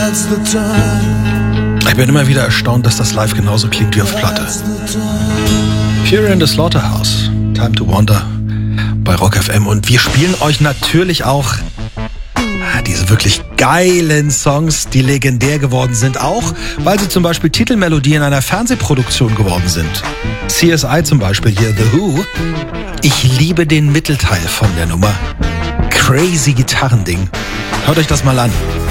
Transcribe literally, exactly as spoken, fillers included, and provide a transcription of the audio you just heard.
Ich bin immer wieder erstaunt, dass das live genauso klingt wie auf Platte. Fury in the Slaughterhouse, Time to Wander bei Rock F M. Und wir spielen euch natürlich auch diese wirklich geilen Songs, die legendär geworden sind, auch weil sie zum Beispiel Titelmelodie in einer Fernsehproduktion geworden sind. C S I zum Beispiel hier, The Who. Ich liebe den Mittelteil von der Nummer. Crazy Gitarrending. Hört euch das mal an.